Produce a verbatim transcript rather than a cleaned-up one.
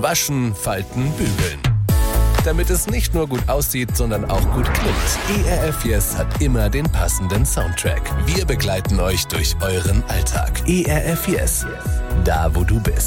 Waschen, Falten, Bügeln. Damit es nicht nur gut aussieht, sondern auch gut klingt. E R F Yes hat immer den passenden Soundtrack. Wir begleiten euch durch euren Alltag. E R F Yes, da wo du bist.